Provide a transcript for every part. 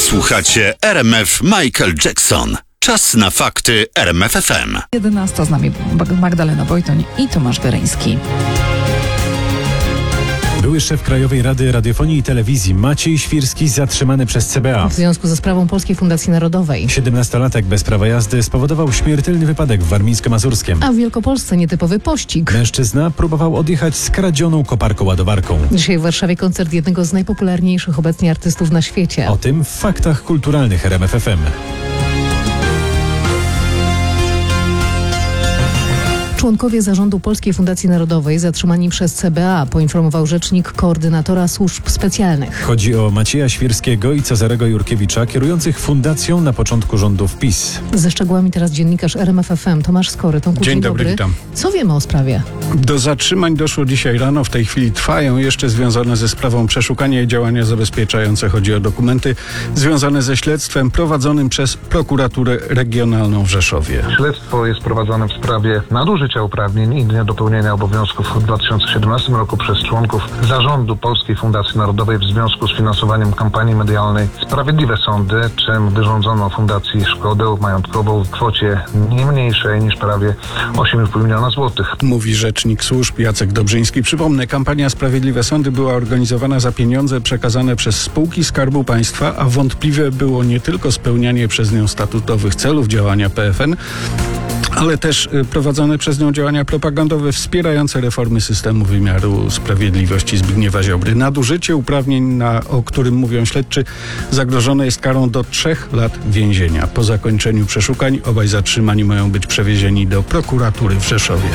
Słuchacie RMF Michael Jackson. Czas na fakty RMF FM. 11 z nami Magdalena Wojtoń i Tomasz Wereński. Były szef Krajowej Rady Radiofonii i Telewizji Maciej Świrski zatrzymany przez CBA. W związku ze sprawą Polskiej Fundacji Narodowej. 17-latek bez prawa jazdy spowodował śmiertelny wypadek w Warmińsko-Mazurskiem. A w Wielkopolsce nietypowy pościg. Mężczyzna próbował odjechać skradzioną koparką-ładowarką. Dzisiaj w Warszawie koncert jednego z najpopularniejszych obecnie artystów na świecie. O tym w faktach kulturalnych RMF FM. Członkowie zarządu Polskiej Fundacji Narodowej zatrzymani przez CBA, poinformował rzecznik koordynatora służb specjalnych. Chodzi o Macieja Świrskiego i Cezarego Jurkiewicza, kierujących fundacją na początku rządów PiS. Ze szczegółami teraz dziennikarz RMF FM Tomasz Skory. Dzień dobry, witam. Co wiemy o sprawie? Do zatrzymań doszło dzisiaj rano. W tej chwili trwają jeszcze związane ze sprawą przeszukania i działania zabezpieczające. Chodzi o dokumenty związane ze śledztwem prowadzonym przez prokuraturę regionalną w Rzeszowie. Śledztwo jest prowadzone w sprawie nadużycia uprawnień i niedopełnienia obowiązków w 2017 roku przez członków zarządu Polskiej Fundacji Narodowej w związku z finansowaniem kampanii medialnej Sprawiedliwe Sądy, czym wyrządzono fundacji szkodę majątkową w kwocie nie mniejszej niż prawie 8,5 miliona złotych. Mówi rzecznik służb Jacek Dobrzyński. Przypomnę, kampania Sprawiedliwe Sądy była organizowana za pieniądze przekazane przez spółki Skarbu Państwa, a wątpliwe było nie tylko spełnianie przez nią statutowych celów działania PFN, ale też prowadzone przez nią działania propagandowe wspierające reformy systemu wymiaru sprawiedliwości Zbigniewa Ziobry. Nadużycie uprawnień, o którym mówią śledczy, zagrożone jest karą do 3 lat więzienia. Po zakończeniu przeszukań obaj zatrzymani mają być przewiezieni do prokuratury w Rzeszowie.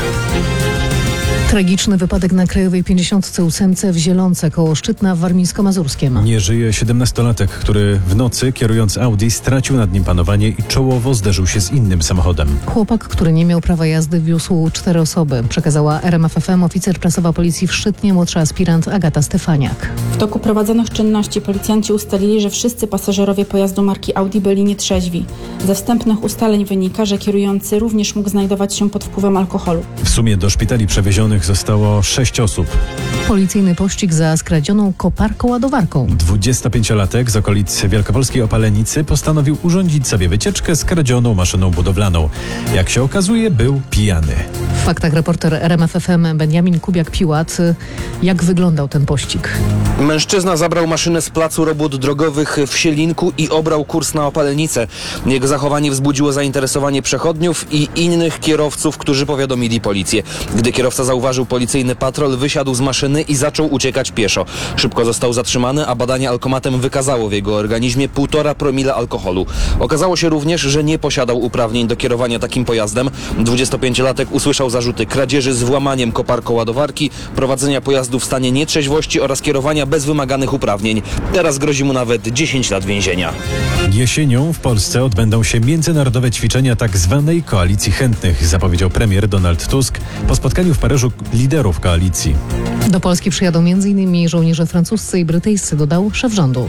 Tragiczny wypadek na Krajowej 58 w Zielonce koło Szczytna w Warmińsko-Mazurskiem. Nie żyje 17-latek, który w nocy, kierując Audi, stracił nad nim panowanie i czołowo zderzył się z innym samochodem. Chłopak, który nie miał prawa jazdy, wiózł 4 osoby. Przekazała RMF FM oficer prasowa policji w Szczytnie, młodsza aspirant Agata Stefaniak. W toku prowadzonych czynności policjanci ustalili, że wszyscy pasażerowie pojazdu marki Audi byli nietrzeźwi. Ze wstępnych ustaleń wynika, że kierujący również mógł znajdować się pod wpływem alkoholu. W sumie do szpitali przewiezionych zostało 6 osób. Policyjny pościg za skradzioną koparką-ładowarką. 25-latek z okolic wielkopolskiej Opalenicy postanowił urządzić sobie wycieczkę skradzioną maszyną budowlaną. Jak się okazuje, był pijany. W faktach reporter RMF FM Benjamin Kubiak-Piłat. Jak wyglądał ten pościg? Mężczyzna zabrał maszynę z placu robót drogowych w Sielinku i obrał kurs na Opalenicę. Jego zachowanie wzbudziło zainteresowanie przechodniów i innych kierowców, którzy powiadomili policję. Gdy kierowca zauważył policyjny patrol, wysiadł z maszyny i zaczął uciekać pieszo. Szybko został zatrzymany, a badanie alkomatem wykazało w jego organizmie 1,5 promila alkoholu. Okazało się również, że nie posiadał uprawnień do kierowania takim pojazdem. 25-latek usłyszał zarzuty kradzieży z włamaniem koparko-ładowarki, prowadzenia pojazdu w stanie nietrzeźwości oraz kierowania bez wymaganych uprawnień. Teraz grozi mu nawet 10 lat więzienia. Jesienią w Polsce odbędą się międzynarodowe ćwiczenia tzw. Koalicji Chętnych, zapowiedział premier Donald Tusk po spotkaniu w Paryżu liderów koalicji. Do Polski przyjadą m.in. żołnierze francuscy i brytyjscy, dodał szef rządu.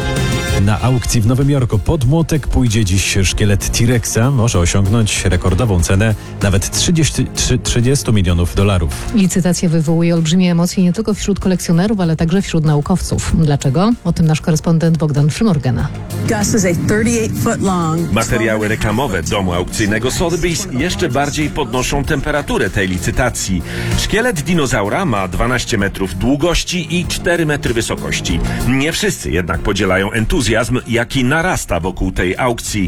Na aukcji w Nowym Jorku pod młotek pójdzie dziś szkielet T-Rexa. Może osiągnąć rekordową cenę nawet 30 milionów dolarów. Licytacja wywołuje olbrzymie emocje nie tylko wśród kolekcjonerów, ale także wśród naukowców. Dlaczego? O tym nasz korespondent Bogdan Frymorgana. Materiały reklamowe domu aukcyjnego Sotheby's jeszcze bardziej podnoszą temperaturę tej licytacji. Szkielet dinozaura ma 12 metrów długości i 4 metry wysokości. Nie wszyscy jednak podzielają entuzjazm, jaki narasta wokół tej aukcji.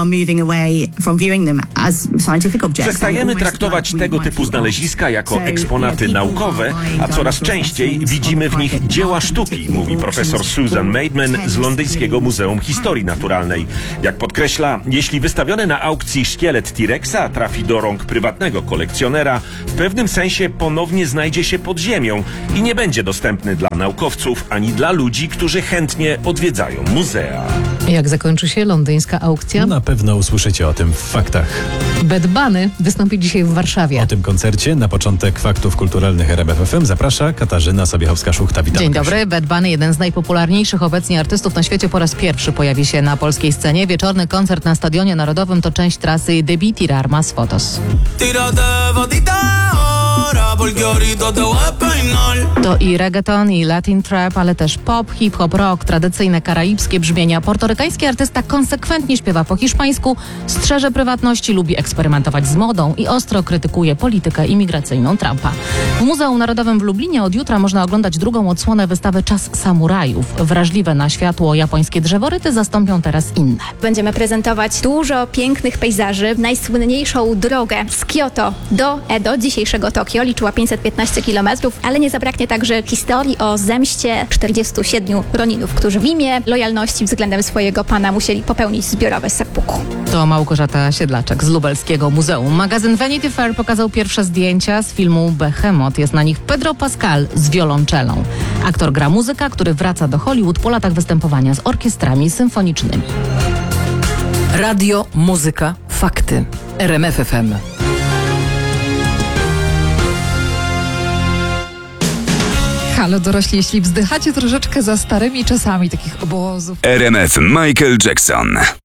Przestajemy traktować tego typu znaleziska jako eksponaty naukowe, a coraz częściej widzimy w nich dzieła sztuki, mówi profesor Susan Maidman z Londyńskiego Muzeum Historii Naturalnej. Jak podkreśla, jeśli wystawiony na aukcji szkielet T-Rexa trafi do rąk prywatnego kolekcjonera, w pewnym sensie ponownie znajdzie się pod ziemią i nie będzie dostępny dla naukowców ani dla ludzi, którzy chętnie odwiedzają muzea. Jak zakończy się londyńska aukcja? Na pewno usłyszycie o tym w faktach. Bad Bunny wystąpi dzisiaj w Warszawie. O tym koncercie na początek faktów kulturalnych RMF FM zaprasza Katarzyna Sobiechowska-Szuchta. Witam. Dzień dobry. Bad Bunny, jeden z najpopularniejszych obecnie artystów na świecie, po raz pierwszy pojawi się na polskiej scenie. Wieczorny koncert na Stadionie Narodowym to część trasy Debi Tirar Más Fotos. To i reggaeton, i latin trap, ale też pop, hip-hop, rock, tradycyjne karaibskie brzmienia. Portorykański artysta konsekwentnie śpiewa po hiszpańsku, strzeże prywatności, lubi eksperymentować z modą i ostro krytykuje politykę imigracyjną Trumpa. W Muzeum Narodowym w Lublinie od jutra można oglądać drugą odsłonę wystawy Czas samurajów. Wrażliwe na światło japońskie drzeworyty zastąpią teraz inne. Będziemy prezentować dużo pięknych pejzaży. Najsłynniejszą drogę z Kyoto do Edo, dzisiejszego Tokio, liczyła 515 km, ale nie zabraknie także historii o zemście 47 roninów, którzy w imię lojalności względem swojego pana musieli popełnić zbiorowe seppuku. To Małgorzata Siedlaczek z lubelskiego muzeum. Magazyn Vanity Fair pokazał pierwsze zdjęcia z filmu Behemoth. Jest na nich Pedro Pascal z wiolonczelą. Aktor gra muzyka, który wraca do Hollywood po latach występowania z orkiestrami symfonicznymi. Radio, muzyka, fakty. RMF FM. Halo dorośli, jeśli wzdychacie troszeczkę za starymi czasami takich obozów. RMF Michael Jackson.